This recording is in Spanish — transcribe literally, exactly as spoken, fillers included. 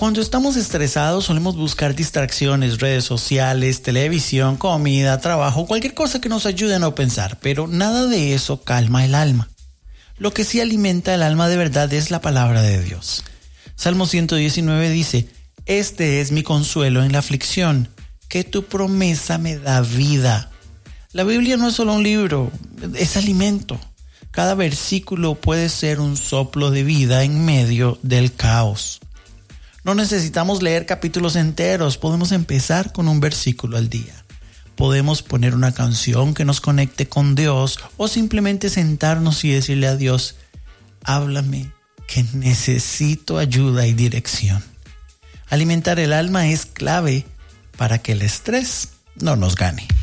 Cuando estamos estresados solemos buscar distracciones, redes sociales, televisión, comida, trabajo, cualquier cosa que nos ayude a no pensar, pero nada de eso calma el alma. Lo que sí alimenta el alma de verdad es la palabra de Dios. Salmo ciento diecinueve dice: Este es mi consuelo en la aflicción, que tu promesa me da vida. La Biblia no es solo un libro, es alimento. Cada versículo puede ser un soplo de vida en medio del caos. No necesitamos leer capítulos enteros, podemos empezar con un versículo al día. Podemos poner una canción que nos conecte con Dios o simplemente sentarnos y decirle a Dios: háblame, que necesito ayuda y dirección. Alimentar el alma es clave para que el estrés no nos gane.